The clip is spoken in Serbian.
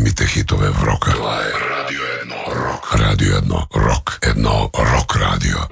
Najmite hitove roka. Radio 1 rock. Radio 1 rock. Jedno rock radio.